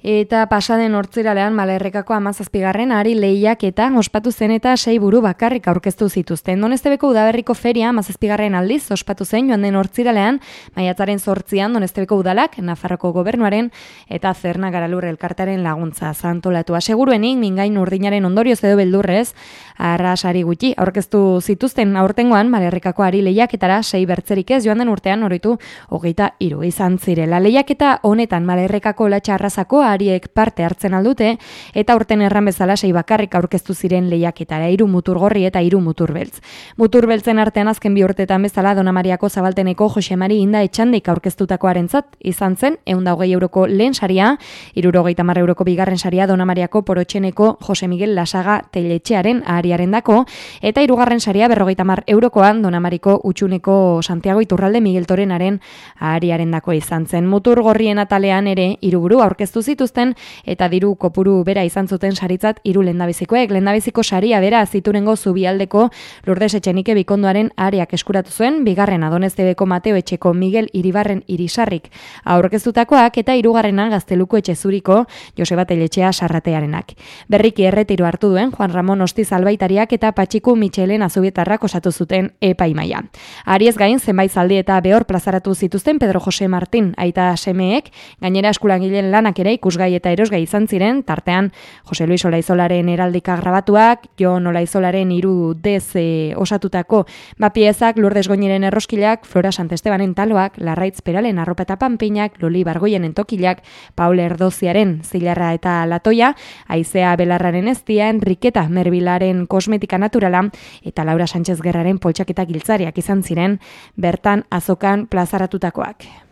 Eta pasaden hortziralean Malerrekako 17. ari lehiaketa ospatu zen eta 6 buru bakarrik aurkeztu zituzten. Doneztebeko udaberriko feria 17. aldiz ospatu zen joan den hortziralean, maiatzaren 8an Doneztebeko udalak, Nafarroko gobernuaren eta Zerna Garalur elkartaren laguntza antolatu. Aseguruenik mingain urdinaren ondorioz edo beldurrez, arrasari gutxi aurkeztu zituzten aurtengoan Malerrekako ari lehiaketara 6 bertzerik ez joan den urtean oroitu 23 izan zirela. Lehiaketa honetan Malerrekako Latxa Arrasako ariek parte hartzen aldute eta urten erran bezala 6 bakarrik aurkeztu ziren lehiaketara, 3 mutur gorri eta 3 mutur beltz. Mutur beltzen artean azken 2 urteetan bezala Dona Mariako Zabalteneko Jose Mari Inda Etxandik aurkeztutakoarentzat izan zen 120 euroko lehen saria, 70 euroko bigarren saria Dona Mariako Porotxeneko Jose Miguel Lasaga Telletxearen ariarendako eta 3. saria 50 eurokoan Dona Mariko Utxuneko Santiago Iturralde Miguel Torenaren ariarendako izan zen. Mutur gorrien atalean ere 3 buru aurkeztu zituzten eta diru kopuru bera izan zuten saritzat 3 lehendabizikoek. Lehendabiziko saria bera Ziturengo Zubialdeko Lourdes Etxenike Bikondoaren ariak eskuratu zuen, bigarrena Doneztebeko Mateo Etxeko Miguel Iribarren Irisarrik aurkeztutakoak eta 3. Gazteluko Etxezuriko Joseba Telletxea Sarratearenak. Berriki erretiro hartu duen Juan Ramon Ostiz Albaitariak eta Patxiku Mitxelen Azubietarrak osatu zuten epaimaia. Ariez gain zenbait zaldi eta behor plazaratu zituzten Pedro Jose Martin aita semeek, gainera eskulagileen lanak ere ikusgai eta erosgai izan ziren, tartean Jose Luis Olaizolaren heraldika grabatuak, Jon Olaizolaren 3 dez osatutako piezak, Lourdes Goñiren erroskilak, Flora Santestebanen taloak, Larraitz Peralen arropa eta panpinak, Loli Bargoienen tokilak, Paul Erdoziaren zilarra eta latoia, Aizea Belarraren eztia, Enriketa Merbilaren kosmetika naturala eta Laura Sánchez Gerraren poltxaketa giltzariak izan ziren, bertan azokan plazaratutakoak.